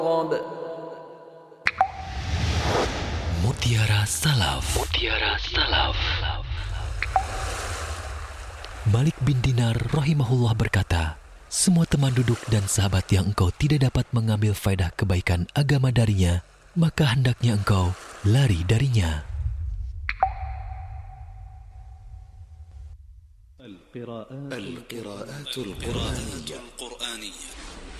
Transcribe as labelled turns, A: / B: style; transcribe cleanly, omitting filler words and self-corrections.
A: Mutiara Salaf. Malik bin Dinar rahimahullah berkata, semua teman duduk dan sahabat yang engkau tidak dapat mengambil faedah kebaikan agama darinya, maka hendaknya engkau lari darinya.
B: القراءات القرآنية